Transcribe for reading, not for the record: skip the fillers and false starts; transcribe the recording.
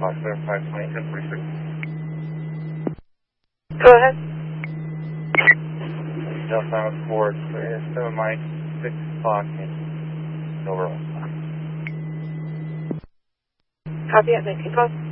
o'clock, 520, 1046. Go ahead. Delta Island Forward, 7 Mike, 6 o'clock in Silver. Copy at 1912.